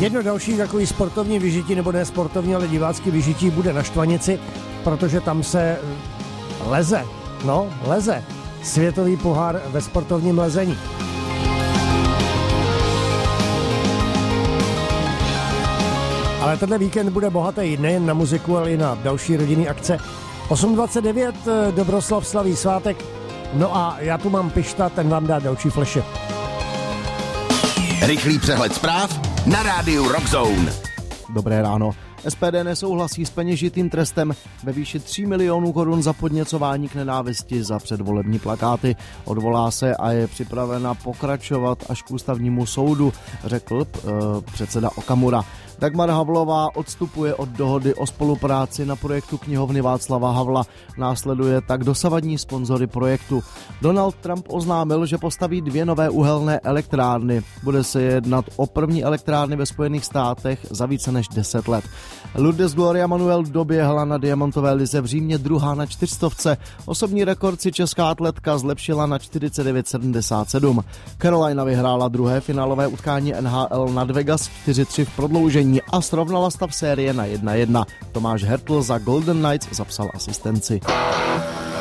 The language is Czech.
Jedno další takový sportovní vyžití, nebo ne sportovní, ale divácký vyžití bude na Štvanici, protože tam se leze. Světový pohár ve sportovním lezení. Ale tenhle víkend bude bohatý nejen na muziku, ale i na další rodinný akce. 8.29 Dobroslav slaví svátek, no a já tu mám Pišta, ten vám dá další fleše. Rychlý přehled zpráv na rádiu Rock Zone. Dobré ráno. SPD nesouhlasí s peněžitým trestem ve výši 3 milionů korun za podněcování k nenávisti za předvolební plakáty. Odvolá se a je připravena pokračovat až k ústavnímu soudu, řekl předseda Okamura. Dagmar Havlová odstupuje od dohody o spolupráci na projektu knihovny Václava Havla. Následuje tak dosavadní sponzory projektu. Donald Trump oznámil, že postaví 2 nové uhelné elektrárny. Bude se jednat o první elektrárny ve Spojených státech za více než 10 let. Lourdes Gloria Manuel doběhla na diamantové lize v Římě druhá na 400. Osobní rekord si česká atletka zlepšila na 49,77. Carolina vyhrála druhé finálové utkání NHL nad Vegas 4-3 v prodloužení a srovnala stav série na 1-1. Tomáš Hertl za Golden Knights zapsal asistenci.